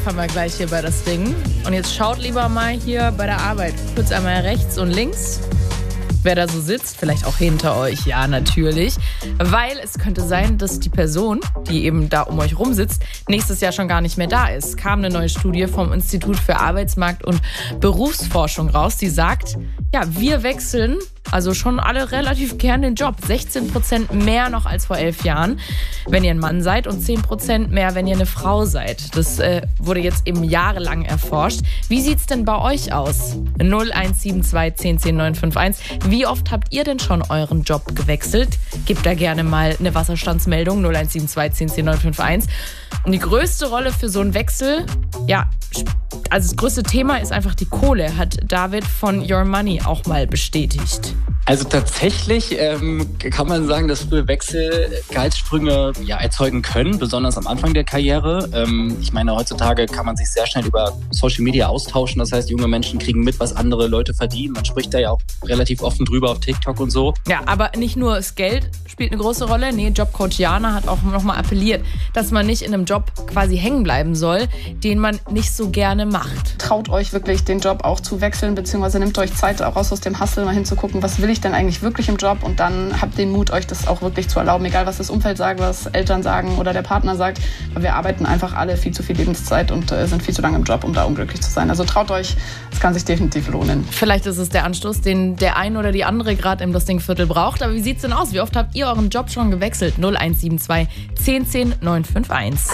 Haben wir gleich hier bei das Ding. Und jetzt schaut lieber mal hier bei der Arbeit kurz einmal rechts und links, wer da so sitzt. Vielleicht auch hinter euch, ja, natürlich. Weil es könnte sein, dass die Person, die eben da um euch rum sitzt, nächstes Jahr schon gar nicht mehr da ist. Kam eine neue Studie vom Institut für Arbeitsmarkt- und Berufsforschung raus, die sagt, ja, wir wechseln also schon alle relativ gern den Job. 16% mehr noch als vor 11 Jahren, wenn ihr ein Mann seid, und 10% mehr, wenn ihr eine Frau seid. Das wurde jetzt eben jahrelang erforscht. Wie sieht's denn bei euch aus? 0172 10 10 951. Wie oft habt ihr denn schon euren Job gewechselt? Gebt da gerne mal eine Wasserstandsmeldung. 0172 10 10 951. Und die größte Rolle für so einen Wechsel, ja, also das größte Thema ist einfach die Kohle, hat David von Your Money auch mal bestätigt. Also tatsächlich kann man sagen, dass frühe Wechsel Gehaltssprünge erzeugen können, besonders am Anfang der Karriere. Ich meine, heutzutage kann man sich sehr schnell über Social Media austauschen. Das heißt, junge Menschen kriegen mit, was andere Leute verdienen. Man spricht da ja auch relativ offen drüber auf TikTok und so. Ja, aber nicht nur das Geld spielt eine große Rolle. Nee, Jobcoach Jana hat auch nochmal appelliert, dass man nicht in einem Job quasi hängen bleiben soll, den man nicht so gerne macht. Traut euch wirklich, den Job auch zu wechseln, beziehungsweise nehmt euch Zeit auch raus aus dem Hustle, mal hinzugucken, was will ich denn eigentlich wirklich im Job, und dann habt den Mut, euch das auch wirklich zu erlauben, egal was das Umfeld sagt, was Eltern sagen oder der Partner sagt, weil wir arbeiten einfach alle viel zu viel Lebenszeit und sind viel zu lange im Job, um da unglücklich zu sein. Also traut euch, es kann sich definitiv lohnen. Vielleicht ist es der Anstoß, den der ein oder die andere gerade im Lustingviertel braucht, aber wie sieht's denn aus? Wie oft habt ihr euren Job schon gewechselt? 0172 10 10 951.